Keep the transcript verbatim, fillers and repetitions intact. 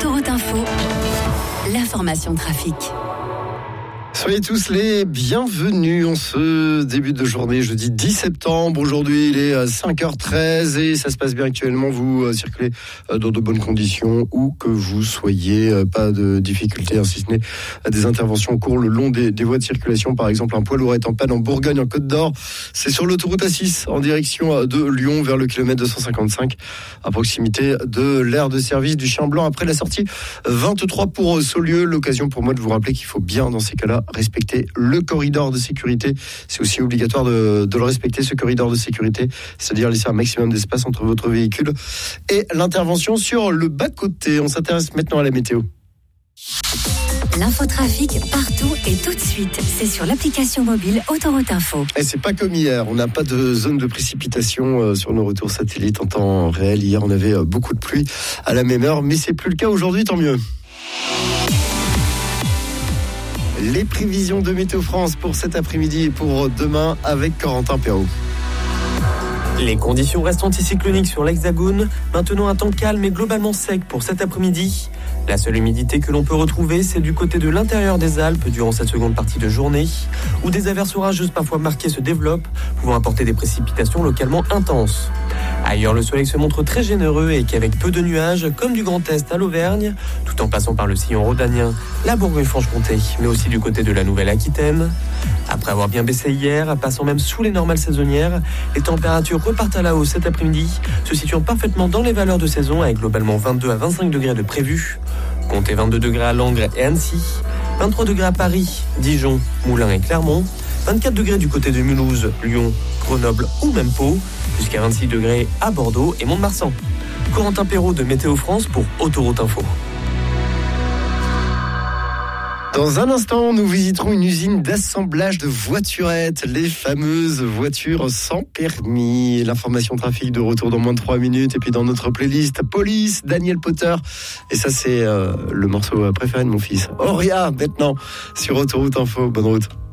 Autoroute Info, l'information trafic. Soyez tous les bienvenus en ce début de journée, jeudi dix septembre. Aujourd'hui, il est cinq heures treize et ça se passe bien actuellement. Vous circulez dans de bonnes conditions, où que vous soyez. Pas de difficultés, hein, si ce n'est des interventions en cours le long des, des voies de circulation. Par exemple, un poids lourd est en panne en Bourgogne, en Côte d'Or. C'est sur l'autoroute A six, en direction de Lyon, vers le kilomètre deux cent cinquante-cinq, à proximité de l'aire de service du Chien Blanc, après la sortie vingt-trois pour Saulieu. L'occasion pour moi de vous rappeler qu'il faut bien, dans ces cas-là, respecter le corridor de sécurité. C'est aussi obligatoire de, de le respecter, ce corridor de sécurité, c'est-à-dire laisser un maximum d'espace entre votre véhicule et l'intervention sur le bas-côté. On s'intéresse maintenant à la météo. L'infotrafic partout et tout de suite, c'est sur l'application mobile Autoroute Info. Et c'est pas comme hier, on n'a pas de zone de précipitation sur nos retours satellites en temps réel. Hier, on avait beaucoup de pluie à la même heure, mais c'est plus le cas aujourd'hui, tant mieux. Les prévisions de Météo France pour cet après-midi et pour demain avec Corentin Perrault. Les conditions restent anticycloniques sur l'Hexagone, maintenant un temps calme et globalement sec pour cet après-midi. La seule humidité que l'on peut retrouver, c'est du côté de l'intérieur des Alpes durant cette seconde partie de journée, où des averses orageuses parfois marquées se développent, pouvant apporter des précipitations localement intenses. Ailleurs, le soleil se montre très généreux et qu'avec peu de nuages, comme du Grand Est à l'Auvergne, tout en passant par le sillon rhodanien, la Bourgogne-Franche-Comté, mais aussi du côté de la Nouvelle-Aquitaine. Après avoir bien baissé hier, passant même sous les normales saisonnières, les températures repartent à la hausse cet après-midi, se situant parfaitement dans les valeurs de saison avec globalement vingt-deux à vingt-cinq degrés de prévus. Comptez vingt-deux degrés à Langres et Annecy, vingt-trois degrés à Paris, Dijon, Moulins et Clermont, vingt-quatre degrés du côté de Mulhouse, Lyon, Grenoble ou même Pau, jusqu'à vingt-six degrés à Bordeaux et Mont-de-Marsan. Corentin Perrault de Météo France pour Autoroute Info. Dans un instant, nous visiterons une usine d'assemblage de voiturettes, les fameuses voitures sans permis. L'information trafic de retour dans moins de trois minutes. Et puis dans notre playlist, Police, Daniel Potter. Et ça, c'est euh, le morceau préféré de mon fils. Auria, maintenant, sur Autoroute Info. Bonne route.